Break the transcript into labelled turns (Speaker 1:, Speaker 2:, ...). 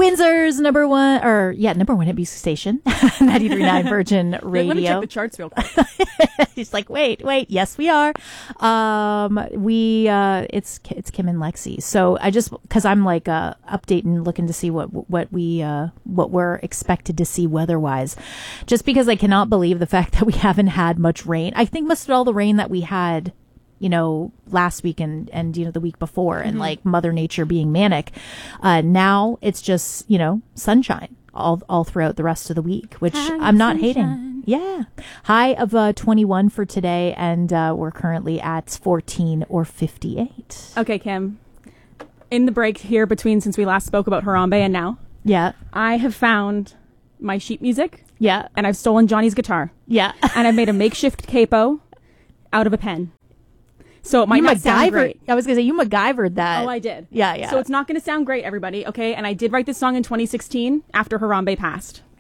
Speaker 1: Windsor's number one hit music station, 93.9 Virgin Radio.
Speaker 2: Let me check the charts real quick.
Speaker 1: He's like, wait, yes, we are. It's Kim and Lexi. So because I'm like updating, looking to see what we're expected to see weather-wise, just because I cannot believe the fact that we haven't had much rain. I think most of all the rain that we had, last week and the week before, and like Mother Nature being manic. Now it's just, sunshine all throughout the rest of the week, which I'm not hating. Yeah. High of 21 for today, and we're currently at 14 or 58.
Speaker 2: Okay, Kim. In the break here since we last spoke about Harambe and now,
Speaker 1: yeah,
Speaker 2: I have found my sheet music.
Speaker 1: Yeah.
Speaker 2: And I've stolen Johnny's guitar.
Speaker 1: Yeah.
Speaker 2: And I've made a makeshift capo out of a pen. So it might not sound great.
Speaker 1: I was going to say, you MacGyvered that.
Speaker 2: Oh, I did.
Speaker 1: Yeah.
Speaker 2: So it's not going to sound great, everybody, okay? And I did write this song in 2016 after Harambe passed.